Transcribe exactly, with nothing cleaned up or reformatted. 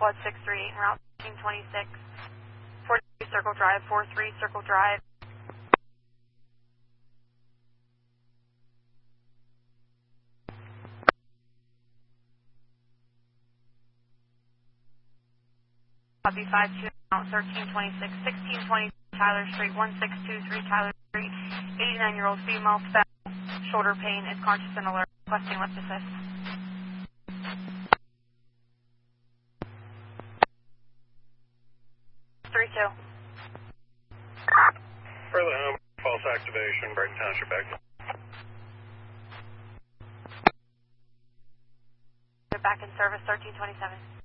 Quad six three eight and route thirteen twenty-six. forty-three Circle Drive, four three Circle Drive. Copy five two, route thirteen twenty-six, sixteen twenty Tyler Street, one six two three Tyler Street. eighty-nine-year-old female, fell, shoulder pain, is conscious and alert, requesting lift assist. three two. Further home, false activation, Brighton Township exit. Back in service, thirteen twenty-seven.